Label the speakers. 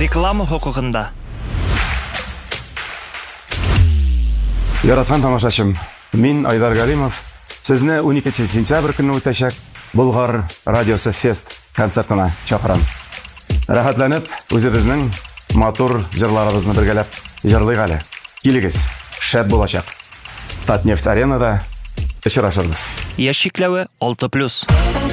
Speaker 1: Реклама хокугында.
Speaker 2: Яраткан тамашачым, мин Айдар Галимов. Сезне 12 сентябрь көнне үтәчәк Болгар радиосы фест концертына чакырам. Рәхәтләнеп, үзебезнең матур җырларыбызны бергәләп җырлыйк әле. Килегез, шәп булачак. Татнефть аренада очрашырбыз.
Speaker 1: Яшь чикләве 6+.